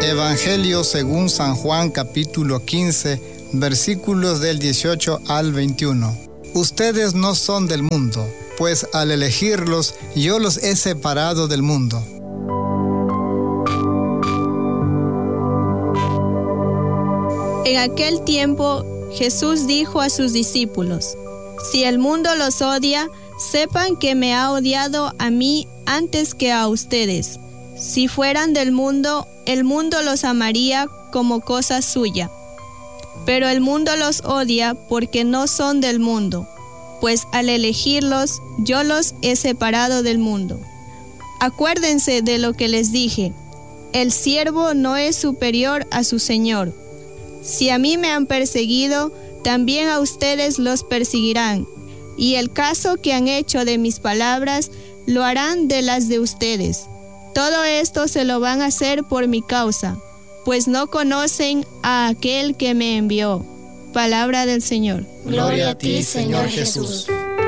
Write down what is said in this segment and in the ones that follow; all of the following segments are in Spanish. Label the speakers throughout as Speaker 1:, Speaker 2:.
Speaker 1: Evangelio según San Juan capítulo 15, versículos del 18 al 21. Ustedes no son del mundo, pues al elegirlos yo los he separado del mundo.
Speaker 2: En aquel tiempo Jesús dijo a sus discípulos: Si el mundo los odia, sepan que me ha odiado a mí antes que a ustedes. Si fueran del mundo, el mundo los amaría como cosa suya. Pero el mundo los odia porque no son del mundo, pues al elegirlos, yo los he separado del mundo. Acuérdense de lo que les dije: el siervo no es superior a su señor. Si a mí me han perseguido, también a ustedes los perseguirán, y el caso que han hecho de mis palabras, lo harán de las de ustedes. Todo esto se lo van a hacer por mi causa, pues no conocen a aquel que me envió. Palabra del Señor.
Speaker 3: Gloria a ti, Señor Jesús.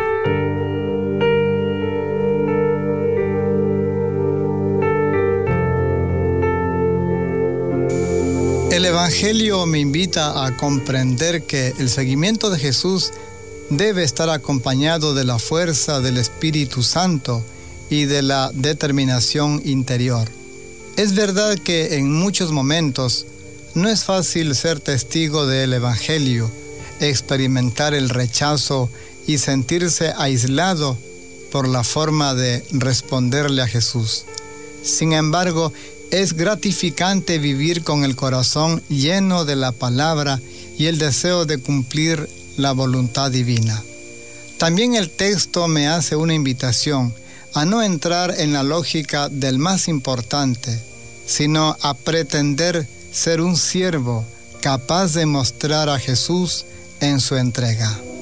Speaker 1: El Evangelio me invita a comprender que el seguimiento de Jesús debe estar acompañado de la fuerza del Espíritu Santo y de la determinación interior. Es verdad que en muchos momentos no es fácil ser testigo del Evangelio, experimentar el rechazo y sentirse aislado por la forma de responderle a Jesús. Sin embargo, es gratificante vivir con el corazón lleno de la palabra y el deseo de cumplir la voluntad divina. También el texto me hace una invitación a no entrar en la lógica del más importante, sino a pretender ser un siervo capaz de mostrar a Jesús en su entrega.